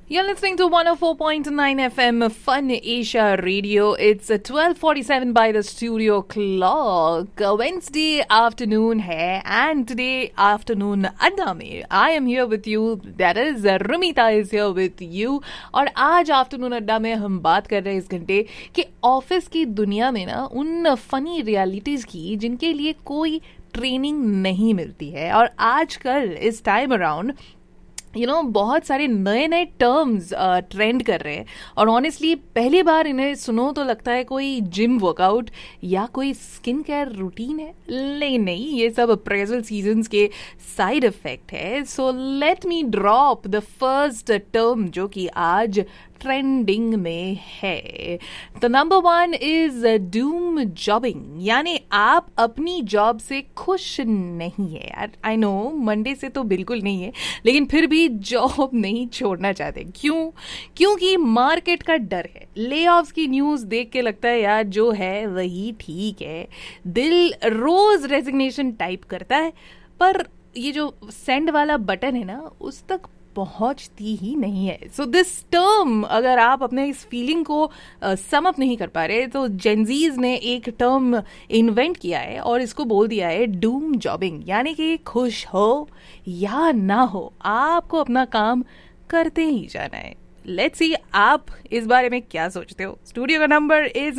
You're listening to 104.9 FM Fun Asia Radio. It's 12:47 by the studio clock. Wednesday afternoon hai, and today afternoon adda mein I am here with you. That is Rumita is here with you. और आज afternoon अड्डा में हम बात कर रहे हैं इस घंटे कि ऑफिस की दुनिया में ना उन फनी रियलिटीज की जिनके लिए कोई ट्रेनिंग नहीं मिलती है. और आजकल इस टाइम अराउंड बहुत सारे नए नए टर्म्स ट्रेंड कर रहे हैं. और ऑनेस्टली पहली बार इन्हें सुनो तो लगता है कोई जिम वर्कआउट या कोई स्किन केयर रूटीन है, लेकिन नहीं, ये सब अप्रेजल सीजन्स के साइड इफेक्ट है. So let me drop the first term जो कि आज ट्रेंडिंग में है. द नंबर 1 इज डूम जॉबिंग, यानी आप अपनी जॉब से खुश नहीं है. यार आई नो मंडे से तो बिल्कुल नहीं है, लेकिन फिर भी जॉब नहीं छोड़ना चाहते. क्योंकि मार्केट का डर है. ले ऑफ्स की न्यूज देख के लगता है यार जो है वही ठीक है. दिल रोज रेजिग्नेशन टाइप करता है, पर ये जो सेंड वाला बटन है ना उस तक पहुंचती ही नहीं है. सो दिस टर्म, अगर आप अपने इस फीलिंग को सम अप नहीं कर पा रहे तो जेनजीज ने एक टर्म इन्वेंट किया है और इसको बोल दिया है डूम जॉबिंग. यानी कि खुश हो या ना हो आपको अपना काम करते ही जाना है. लेट्स सी आप इस बारे में क्या सोचते हो. स्टूडियो का number is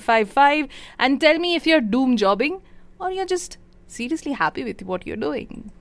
9722355555 and tell me if you are Doom जॉबिंग और you are just seriously happy with what you're doing.